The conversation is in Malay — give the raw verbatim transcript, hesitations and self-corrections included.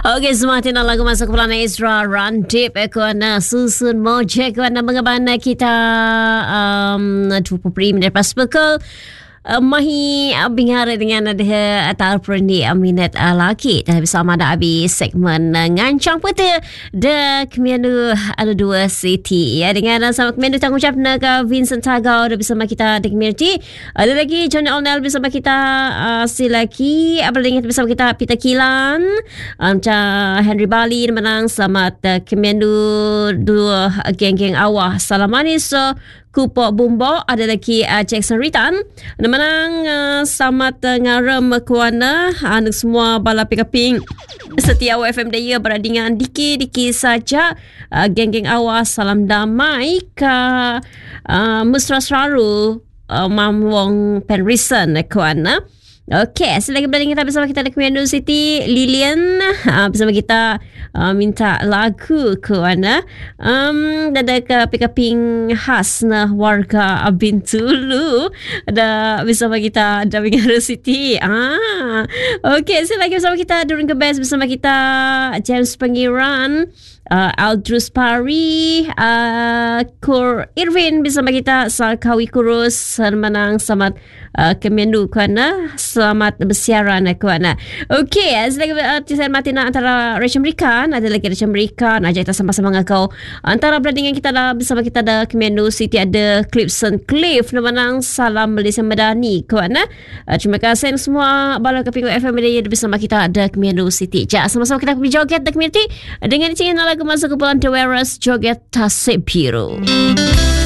Okey, semakin lagu masuk bulan Ezra Randip kerana susun mojek kerana mengabarkan kita um, dua puluh minit lepas pukul Uh, mahi uh, bingar dengan ada atar perendi uh, minat uh, laki dan bersama ada habis segmen uh, ngancang peta de kemianu ada dua city ya dengan uh, sama kemianu tanggungjawab naga Vincent Tagaw bersama kita di community. Ada lagi John Olnell bersama kita, uh, si lagi apa lagi bersama kita Peter Kilan, um, Henry Bali menang selamat uh, kemianu dua uh, geng-geng awah Salamanis uh, Kupok Bumbo. Ada lagi uh, Jackson Ritan menang uh, selamat uh, ngarem kuana uh, semua bala pikaping setia F M Daya beradingan diki-diki saja uh, geng-geng awas salam damai ke uh, Mesra Seraru uh, Mam Wong Penrison kuana. Okey, selagi berada kita bersama kita di Kemiandu City, Lilian uh, bersama kita uh, minta lagu ke mana um, ada ke pikaping khas nah warga Bintulu ada bersama kita di Kemiandu City. Ah, okey, selagi bersama kita During ke Best bersama kita James Pengiran, uh, Aldrus Pari, uh, Kur Irvin bersama kita Salkawi Kurus menang selamat uh, Kemiandu kuana. Selamat bersiaran kuana. Okey, selagi uh, tisan matina antara Rachel Merikan, ada lagi Rachel Merikan ajak kita sama-sama ngakau antara berandingan kita dah bersama kita ada Kemiandu City ada Clipson Cliff menang salam Malaysia Madani kuana. Uh, terima kasih semua bala kepinggu F M Daya bersama kita ada Kemiandu City. Ja, sama-sama kita pergi joget the community dengan cina lagu masuk ke bulan Taweras joget Tasik Biru.